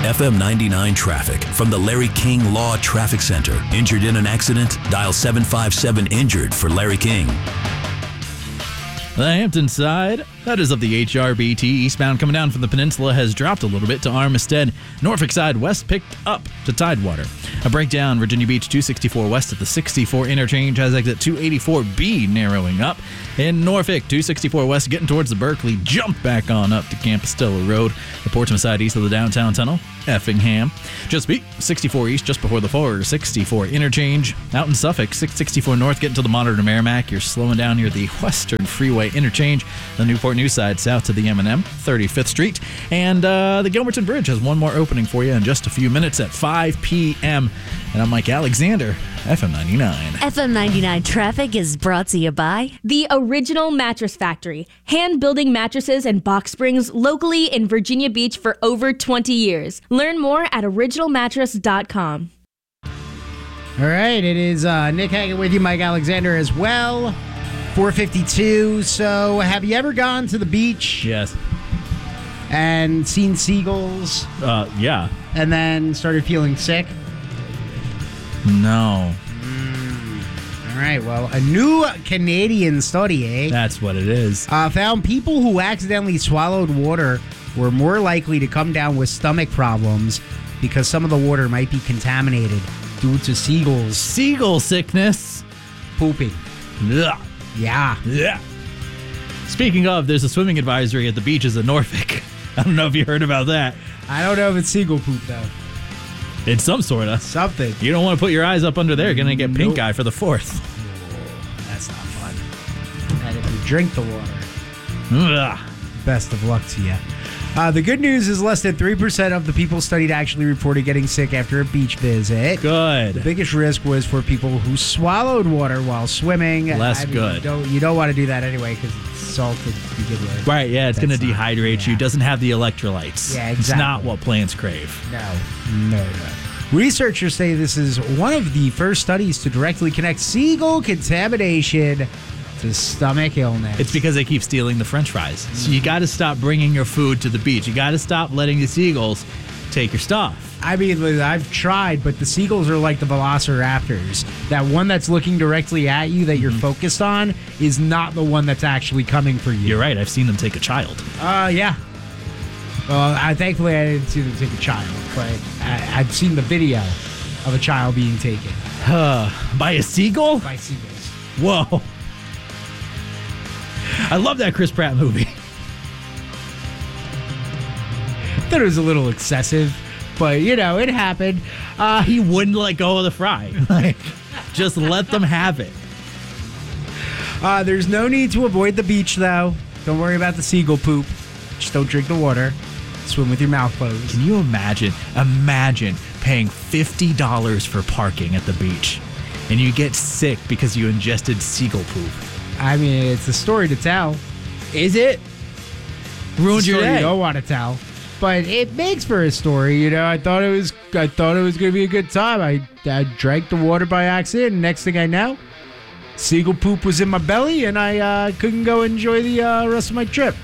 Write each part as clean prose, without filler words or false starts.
FM 99 traffic from the Larry King Law Traffic Center. Injured in an accident? Dial 757-INJURED for Larry King. The Hampton side, that is of the HRBT eastbound coming down from the peninsula, has dropped a little bit to Armistead. Norfolk side west picked up to Tidewater. A breakdown, Virginia Beach 264 west at the 64 interchange has exit 284B narrowing up. In Norfolk, 264 west getting towards the Berkeley, jump back on up to Campostella Road. The Portsmouth side east of the downtown tunnel, Effingham. Chesapeake, 64 east just before the 464 interchange. Out in Suffolk, 664 north getting to the Monitor Merrimack. You're slowing down near the Western Freeway interchange. The Newport News side south to the M&M, 35th Street. And the Gilmerton Bridge has one more opening for you in just a few minutes at 5 p.m. And I'm Mike Alexander, FM 99. FM 99 traffic is brought to you by The Original Mattress Factory. Hand-building mattresses and box springs locally in Virginia Beach for over 20 years. Learn more at originalmattress.com. All right, it is Nick hanging with you, Mike Alexander as well. 4:52. So, have you ever gone to the beach Yes. and seen seagulls Yeah. and then started feeling sick? No. All right, well, a new Canadian study, That's what it is. found people who accidentally swallowed water were more likely to come down with stomach problems because some of the water might be contaminated due to seagulls Seagull sickness. pooping. Ugh. Yeah. Yeah. Speaking of, there's a swimming advisory at the beaches of Norfolk. I don't know if you heard about that. I don't know if it's seagull poop, though. It's some sort of. Something. You don't want to put your eyes up under there. You're going to get pink Nope. eye for the 4th. That's not fun. And if you drink the water, Ugh. best of luck to you. The good news is less than 3% of the people studied actually reported getting sick after a beach visit. The Good. biggest risk was for people who swallowed water while swimming. Less good. You don't want to do that anyway because it's salted to begin with. Right, yeah, it's going to That's not- dehydrate you. yeah. Doesn't have the electrolytes. Yeah, It's exactly. not what plants crave. No. Researchers say this is one of the first studies to directly connect seagull contamination to stomach illness. It's because they keep stealing the French fries. So you got to stop bringing your food to the beach. You got to stop letting the seagulls take your stuff. I mean, I've tried, but the seagulls are like the velociraptors. That one that's looking directly at you that you're focused on is not the one that's actually coming for you. You're right. I've seen them take a child. Yeah. Well, thankfully I didn't see them take a child, but I've seen the video of a child being taken By a seagull? by seagulls. Whoa. I love that Chris Pratt movie. Thought it was a little excessive, but it happened. He wouldn't let go of the fry. Like, just let them have it. There's no need to avoid the beach, though. Don't worry about the seagull poop. Just don't drink the water. Swim with your mouth closed. Can you imagine paying $50 for parking at the beach and you get sick because you ingested seagull poop? I mean, it's a story to tell. Is it? Ruined your Story day. you don't want to tell, but it makes for a story. I thought it was going to be a good time. I drank the water by accident, and next thing I know, seagull poop was in my belly, and I couldn't go enjoy the rest of my trip.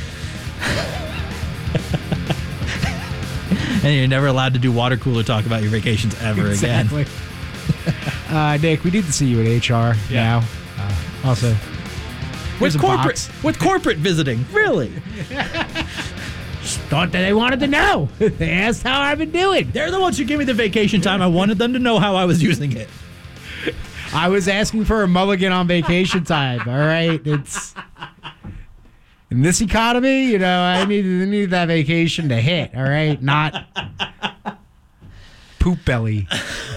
And you're never allowed to do water cooler talk about your vacations ever again. Exactly. Nick, we need to see you at HR now. Also, here's With a corporate, box. with corporate visiting, really? Thought that they wanted to know. They asked how I've been doing. They're the ones who gave me the vacation time. I wanted them to know how I was using it. I was asking for a mulligan on vacation time. All right, it's in this economy. I need that vacation to hit. All right, not poop belly.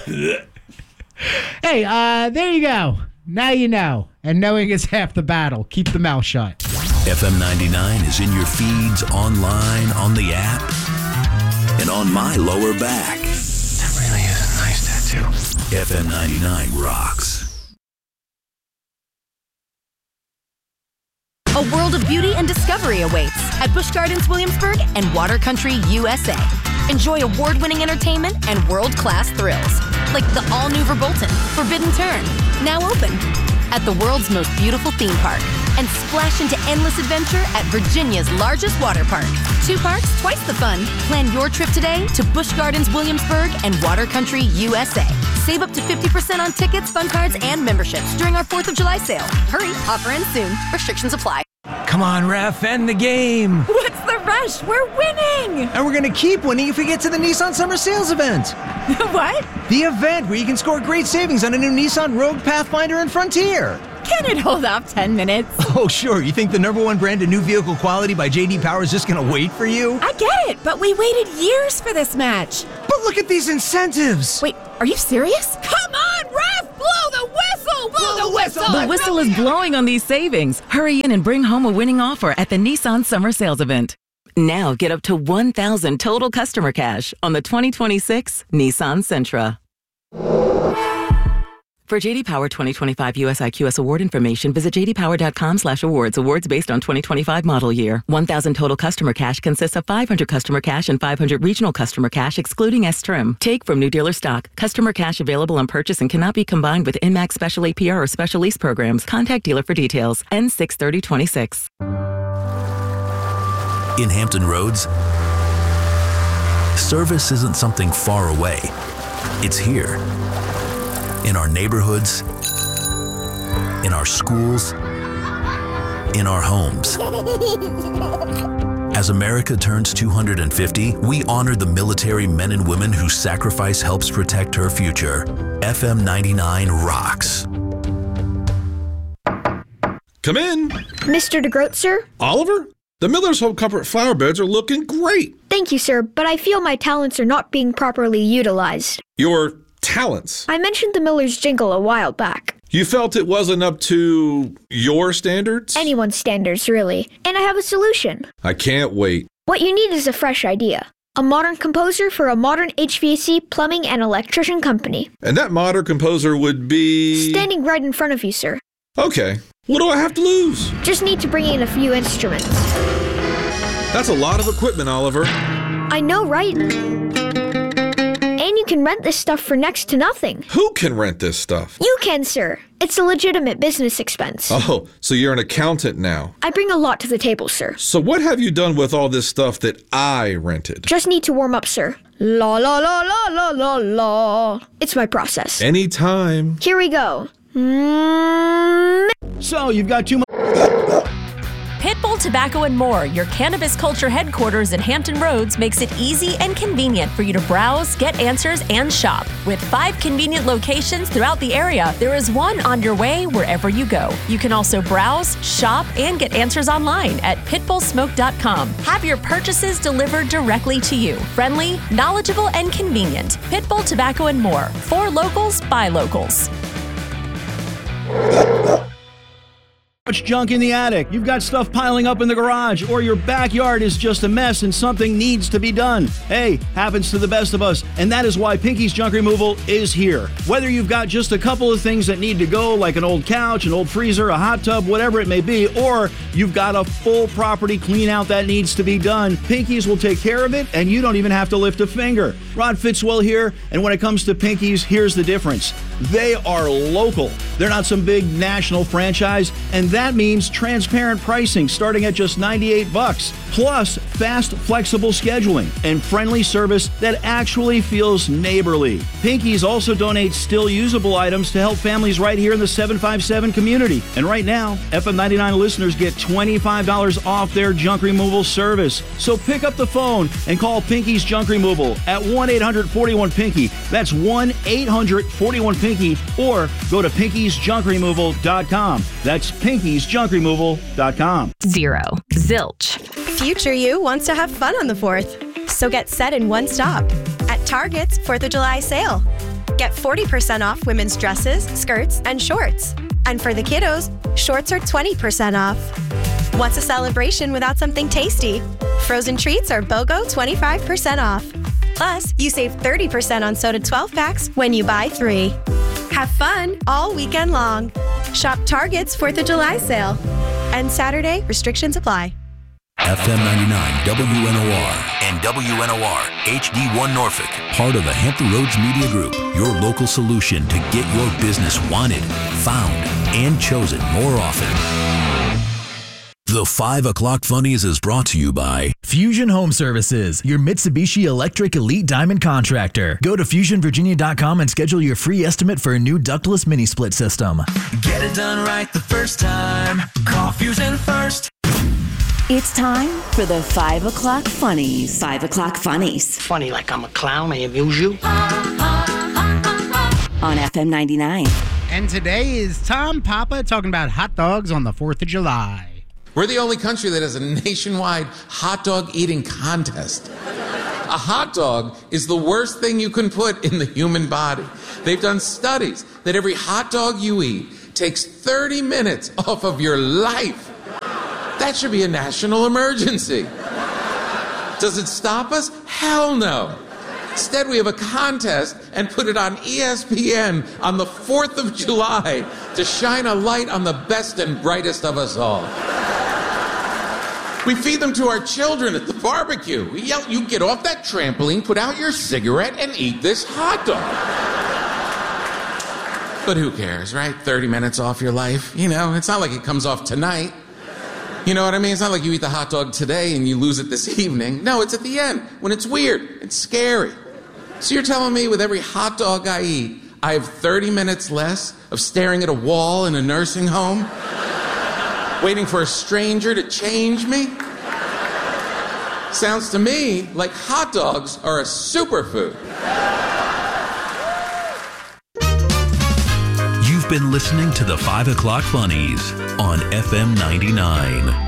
Hey, there you go. Now you know, and knowing is half the battle. Keep the mouth shut. FM 99 is in your feeds, online, on the app, and on my lower back. That really is a nice tattoo. FM 99 rocks. A world of beauty and discovery awaits at Busch Gardens Williamsburg and Water Country USA. Enjoy award-winning entertainment and world-class thrills, like the all-new Verbolten, Forbidden Turn, now open. At the world's most beautiful theme park, and splash into endless adventure at Virginia's largest water park. 2 parks, twice the fun. Plan your trip today to Busch Gardens Williamsburg and Water Country USA. Save up to 50% on tickets, fun cards, and memberships during our 4th of July sale. Hurry, offer ends soon. Restrictions apply. Come on, ref, end the game. What's the rush? We're winning! And we're going to keep winning if we get to the Nissan Summer Sales event. What? The event where you can score great savings on a new Nissan Rogue, Pathfinder, and Frontier. Can it hold off 10 minutes? Oh, sure. You think the #1 brand of new vehicle quality by J.D. Power is just going to wait for you? I get it, but we waited years for this match. But look at these incentives. Wait, are you serious? Come on, ref! Blow the whistle! Blow the whistle! The whistle is blowing on these savings. Hurry in and bring home a winning offer at the Nissan Summer Sales event. Now get up to $1,000 total customer cash on the 2026 Nissan Sentra. For J.D. Power 2025 US IQS award information, visit jdpower.com/awards. Awards based on 2025 model year. 1,000 total customer cash consists of 500 customer cash and 500 regional customer cash, excluding S-Trim. Take from new dealer stock. Customer cash available on purchase and cannot be combined with INMAX special APR or special lease programs. Contact dealer for details. N6/3026. In Hampton Roads, service isn't something far away. It's here. In our neighborhoods, in our schools, in our homes. As America turns 250, we honor the military men and women whose sacrifice helps protect her future. FM 99 rocks. Come in. Mr. DeGroat, sir? Oliver? The Miller's Hope Comfort flower beds are looking great. Thank you, sir, but I feel my talents are not being properly utilized. Your talents? I mentioned the Miller's jingle a while back. You felt it wasn't up to your standards? Anyone's standards, really. And I have a solution. I can't wait. What you need is a fresh idea. A modern composer for a modern HVAC, plumbing, and electrician company. And that modern composer would be... standing right in front of you, sir. Okay. What do I have to lose? Just need to bring in a few instruments. That's a lot of equipment, Oliver. I know, right? And you can rent this stuff for next to nothing. Who can rent this stuff? You can, sir. It's a legitimate business expense. Oh, so you're an accountant now. I bring a lot to the table, sir. So what have you done with all this stuff that I rented? Just need to warm up, sir. La la la la la la la. It's my process. Anytime. Here we go. So, you've got too much... Pitbull Tobacco and More, your cannabis culture headquarters in Hampton Roads, makes it easy and convenient for you to browse, get answers, and shop. With 5 convenient locations throughout the area, there is one on your way wherever you go. You can also browse, shop, and get answers online at pitbullsmoke.com. Have your purchases delivered directly to you. Friendly, knowledgeable, and convenient. Pitbull Tobacco and More. For locals, by locals. Much junk in the attic, you've got stuff piling up in the garage, or your backyard is just a mess and something needs to be done. Hey, happens to the best of us, and that is why Pinky's Junk Removal is here. Whether you've got just a couple of things that need to go, like an old couch, an old freezer, a hot tub, whatever it may be, or you've got a full property clean out that needs to be done, Pinky's will take care of it, and you don't even have to lift a finger. Rod Fitzwell here, and when it comes to Pinky's, here's the difference. They are local. They're not some big national franchise, and that means transparent pricing starting at just $98, plus fast, flexible scheduling and friendly service that actually feels neighborly. Pinky's also donates still usable items to help families right here in the 757 community. And right now, FM 99 listeners get $25 off their junk removal service. So pick up the phone and call Pinky's Junk Removal at 1-800-41-PINKY. That's 1-800-41-PINKY, or go to pinkysjunkremoval.com. That's pinkysjunkremoval.com. Zero. Zilch. Future you wants to have fun on the 4th. So get set in one stop. At Target's 4th of July sale. Get 40% off women's dresses, skirts, and shorts. And for the kiddos, shorts are 20% off. What's a celebration without something tasty? Frozen treats are BOGO 25% off. Plus, you save 30% on soda 12 packs when you buy 3. Have fun all weekend long. Shop Target's 4th of July sale. And Saturday, restrictions apply. FM 99 WNOR and WNOR HD1 Norfolk, part of the Hampton Roads Media Group, your local solution to get your business wanted, found, and chosen more often. The 5 o'clock Funnies is brought to you by Fusion Home Services, your Mitsubishi Electric Elite Diamond contractor. Go to FusionVirginia.com and schedule your free estimate for a new ductless mini split system. Get it done right the first time. Call Fusion first. It's time for the 5 o'clock Funnies. 5 o'clock Funnies. Funny like I'm a clown, I amuse you. On FM 99. And today is Tom Papa talking about hot dogs on the 4th of July. We're the only country that has a nationwide hot dog eating contest. A hot dog is the worst thing you can put in the human body. They've done studies that every hot dog you eat takes 30 minutes off of your life. That should be a national emergency. Does it stop us? Hell no. Instead, we have a contest and put it on ESPN on the 4th of July to shine a light on the best and brightest of us all. We feed them to our children at the barbecue. We yell, you get off that trampoline, put out your cigarette, and eat this hot dog. But who cares, right? 30 minutes off your life. You know, it's not like it comes off tonight. You know what I mean? It's not like you eat the hot dog today and you lose it this evening. No, it's at the end, when it's weird. It's scary. So you're telling me with every hot dog I eat, I have 30 minutes less of staring at a wall in a nursing home? Waiting for a stranger to change me? Sounds to me like hot dogs are a superfood. You've been listening to the 5 o'clock Funnies on FM 99.